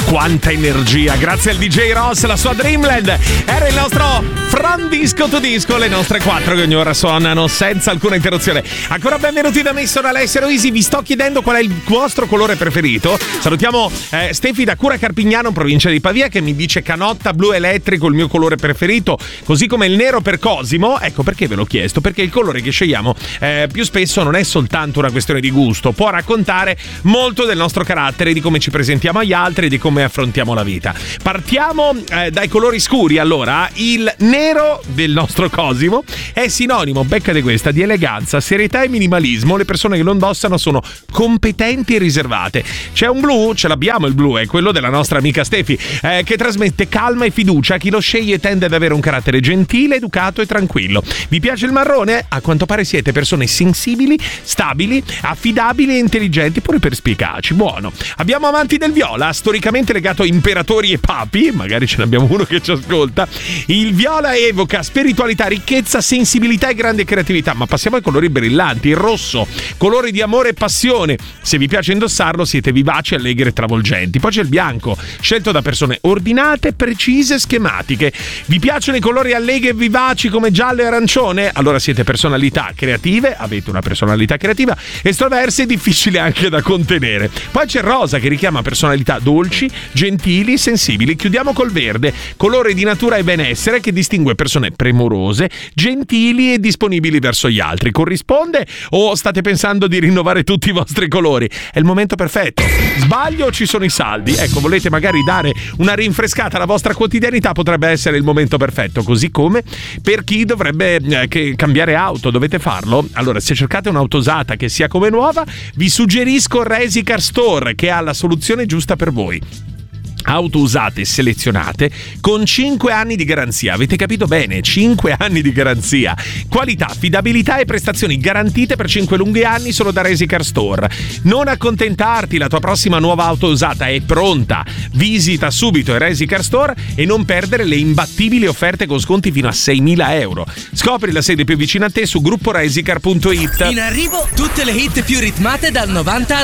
Quanta energia, grazie al DJ Ross, la sua Dreamland. Era il nostro From Disco to Disco, le nostre 4 che ogni ora suonano senza alcuna interruzione. Ancora benvenuti da me, sono Alessio Roisi. Vi sto chiedendo qual è il vostro colore preferito. Salutiamo Stefi da Cura Carpignano, in provincia di Pavia, che mi dice canotta blu elettrico, il mio colore preferito, così come il nero per Cosimo. Ecco perché ve l'ho chiesto, perché il colore che scegliamo più spesso non è soltanto una questione di gusto, può raccontare molto del nostro carattere, di come ci presentiamo agli altri, di come affrontiamo la vita. Partiamo dai colori scuri. Allora, il nero del nostro Cosimo è sinonimo, beccate questa, di eleganza, serietà e minimalismo. Le persone che lo indossano sono competenti e riservate. C'è un blu, ce l'abbiamo il blu, è quello della nostra amica Stefi, che trasmette calma e fiducia. Chi lo sceglie tende ad avere un carattere gentile, educato e tranquillo. Vi piace il marrone? A quanto pare siete persone sensibili, stabili, affidabili e intelligenti, pure perspicaci. Buono. Abbiamo amanti del viola, storicamente legato a imperatori e papi, magari ce ne abbiamo uno che ci ascolta. Il viola evoca spiritualità, ricchezza, sensibilità e grande creatività. Ma passiamo ai colori brillanti. Il rosso, colore di amore e passione. Se vi piace indossarlo siete vivaci, allegri e travolgenti. Poi c'è il bianco, scelto da persone ordinate, precise e schematiche. Vi piacciono i colori allegri e vivaci come giallo e arancione? Allora siete personalità creative, avete una personalità creativa, estroverse e difficile anche da contenere. Poi c'è il rosa, che richiama personalità dolci, gentili, sensibili. Chiudiamo col verde, colore di natura e benessere, che distingue persone premurose, gentili e disponibili verso gli altri. Corrisponde o state pensando di rinnovare tutti i vostri colori? È il momento perfetto. Sbaglio o ci sono i saldi? Ecco, volete magari dare una rinfrescata alla vostra quotidianità? Potrebbe essere il momento perfetto. Così come per chi dovrebbe cambiare auto, dovete farlo? Allora, se cercate un'auto usata che sia come nuova, vi suggerisco Resicar Store, che ha la soluzione giusta per voi. Auto usate selezionate con 5 anni di garanzia. Avete capito bene? 5 anni di garanzia. Qualità, affidabilità e prestazioni garantite per 5 lunghi anni solo da Resicar Store. Non accontentarti, la tua prossima nuova auto usata è pronta. Visita subito il Resicar Store e non perdere le imbattibili offerte con sconti fino a 6.000 euro. Scopri la sede più vicina a te su grupporesicar.it. In arrivo tutte le hit più ritmate dal 90